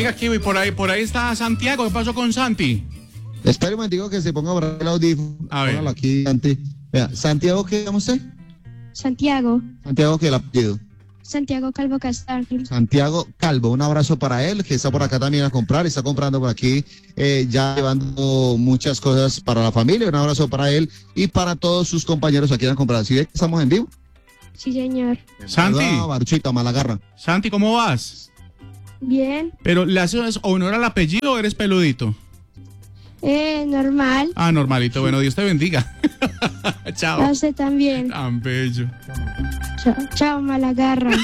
Oiga, Kiwi, por ahí está Santiago. ¿Qué pasó con Santi? Espera un momentico que se ponga por el audífono. A ver. Póngalo aquí, Santi. Vea, ¿Santiago qué llama usted? Santiago. Santiago, ¿qué el apellido? Santiago Calvo Castaño. Santiago Calvo, un abrazo para él, que está por acá también a comprar, está comprando por aquí, ya llevando muchas cosas para la familia. Un abrazo para él y para todos sus compañeros aquí a comprar. ¿Sí ve que estamos en vivo? Sí, señor. Santi. Baruchita, Malagarra. Santi, ¿cómo vas? Bien. ¿Pero le haces honor al apellido o eres peludito? Normal. Ah, normalito. Bueno, Dios te bendiga. Chao. A usted también. Tan bello. Chao, Malagarra.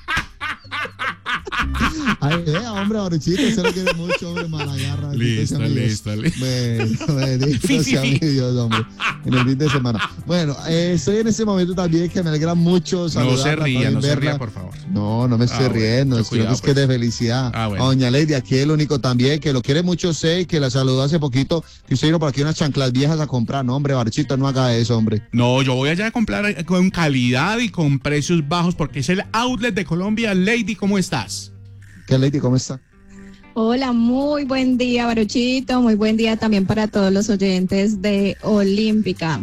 Ay, vea, hombre, Baruchita, usted lo quiere mucho, hombre, Malagarra. Listo. Bendito sea mi Dios, hombre, en el fin de semana. Bueno, estoy en este momento también que me alegra mucho saludarla. No se ría, por favor. No me estoy riendo, bueno, cuidado, es que es de felicidad. Bueno. Doña Lady, aquí el único también que lo quiere mucho usted, que la saludó hace poquito, que usted vino por aquí unas chanclas viejas a comprar. No, hombre, Baruchita, no haga eso, hombre. No, yo voy allá a comprar con calidad y con precios bajos porque es el outlet de Colombia. Lady, ¿cómo estás? ¿Qué, Lady, cómo está? Hola, muy buen día, Baruchito. Muy buen día también para todos los oyentes de Olímpica.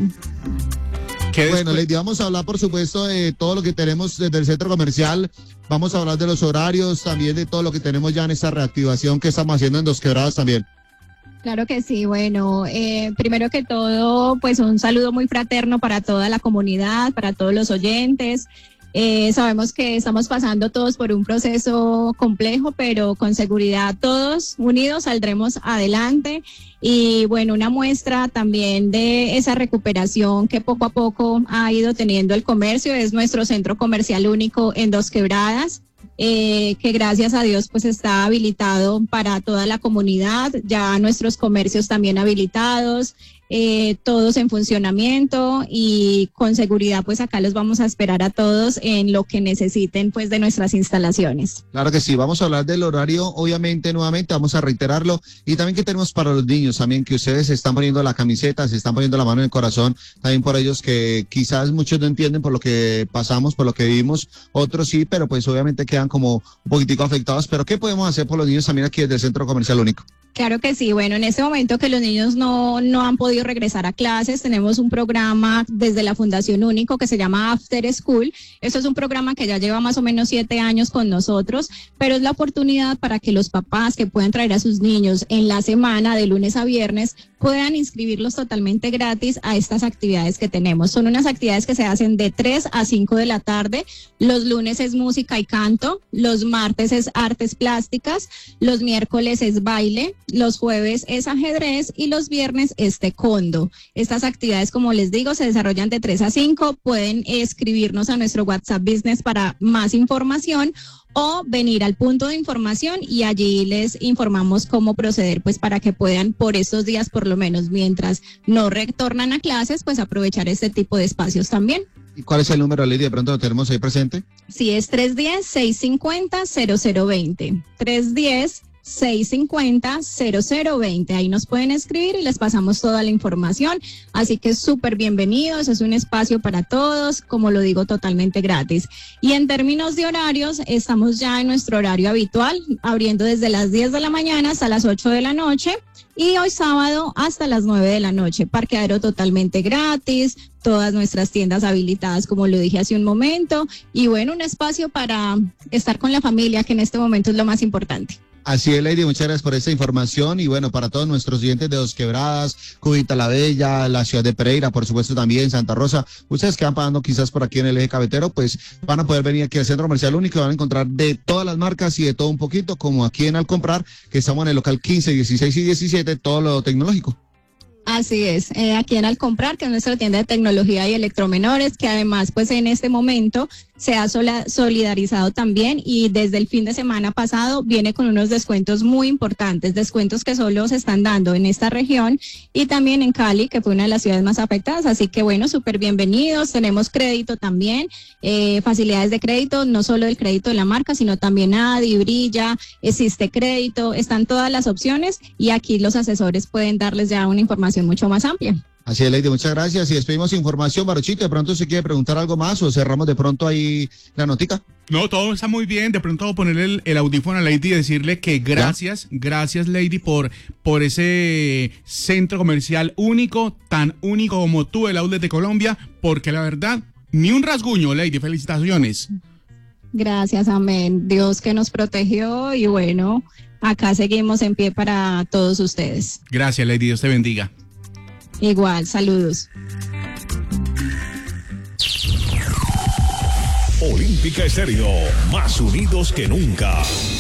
Bueno, Lady, vamos a hablar, por supuesto, de todo lo que tenemos desde el centro comercial. Vamos a hablar de los horarios, también de todo lo que tenemos ya en esta reactivación que estamos haciendo en Dos Quebradas también. Claro que sí. Bueno, primero que todo, pues un saludo muy fraterno para toda la comunidad, para todos los oyentes. Sabemos que estamos pasando todos por un proceso complejo, pero con seguridad todos unidos saldremos adelante. Y bueno, una muestra también de esa recuperación que poco a poco ha ido teniendo el comercio es nuestro centro comercial único en Dos Quebradas. Que gracias a Dios pues está habilitado para toda la comunidad, ya nuestros comercios también habilitados, todos en funcionamiento y con seguridad pues acá los vamos a esperar a todos en lo que necesiten pues de nuestras instalaciones. Claro que sí, vamos a hablar del horario, obviamente nuevamente vamos a reiterarlo y también que tenemos para los niños también, que ustedes se están poniendo la camiseta, se están poniendo la mano en el corazón, también por ellos que quizás muchos no entienden por lo que pasamos, por lo que vivimos, otros sí, pero pues obviamente quedan como un poquitico afectados, pero ¿qué podemos hacer por los niños también aquí desde el Centro Comercial Único? Claro que sí. Bueno, en este momento que los niños no han podido regresar a clases, tenemos un programa desde la Fundación Único que se llama After School. Esto es un programa que ya lleva más o menos 7 años con nosotros, pero es la oportunidad para que los papás que puedan traer a sus niños en la semana de lunes a viernes puedan inscribirlos totalmente gratis a estas actividades que tenemos. Son unas actividades que se hacen de 3 a 5 de la tarde. Los lunes es música y canto, los martes es artes plásticas, los miércoles es baile, los jueves es ajedrez y los viernes es taekwondo. Estas actividades, como les digo, se desarrollan de 3 a 5. Pueden escribirnos a nuestro WhatsApp Business para más información o venir al punto de información y allí les informamos cómo proceder, pues para que puedan por estos días, por lo menos mientras no retornan a clases, pues aprovechar este tipo de espacios también. ¿Y cuál es el número, Lady? De pronto lo tenemos ahí presente. Sí, es 310-650-0020. 310-650-0020. Ahí nos pueden escribir y les pasamos toda la información. Así que súper bienvenidos. Es un espacio para todos, como lo digo, totalmente gratis. Y en términos de horarios, estamos ya en nuestro horario habitual, abriendo desde las 10 de la mañana hasta las 8 de la noche. Y hoy sábado hasta las 9 de la noche. Parqueadero totalmente gratis, todas nuestras tiendas habilitadas, como lo dije hace un momento. Y bueno, un espacio para estar con la familia, que en este momento es lo más importante. Así es, Lady, muchas gracias por esta información y bueno, para todos nuestros oyentes de Dos Quebradas, Cubita la Bella, la ciudad de Pereira, por supuesto también Santa Rosa, ustedes que van pagando quizás por aquí en el eje cafetero, pues van a poder venir aquí al Centro Comercial Único y van a encontrar de todas las marcas y de todo un poquito, como aquí en Al Comprar, que estamos en el local 15, 16 y 17, todo lo tecnológico. Así es, aquí en Al Comprar, que es nuestra tienda de tecnología y electromenores, que además pues en este momento se ha solidarizado también y desde el fin de semana pasado viene con unos descuentos muy importantes, descuentos que solo se están dando en esta región y también en Cali, que fue una de las ciudades más afectadas, así que bueno, súper bienvenidos, tenemos crédito también, facilidades de crédito, no solo el crédito de la marca, sino también ADI, Brilla, existe crédito, están todas las opciones y aquí los asesores pueden darles ya una información mucho más amplia. Así es, Lady, muchas gracias. Y despedimos información, Barochito. ¿De pronto se quiere preguntar algo más o cerramos de pronto ahí la notica? No, todo está muy bien. De pronto voy a ponerle el audífono a Lady y decirle que gracias Lady por ese centro comercial único, tan único como tú, el Outlet de Colombia, porque la verdad, ni un rasguño, Lady. Felicitaciones. Gracias, amén. Dios que nos protegió y bueno, acá seguimos en pie para todos ustedes. Gracias, Lady. Dios te bendiga. Igual, saludos. Olímpica Estéreo, más unidos que nunca.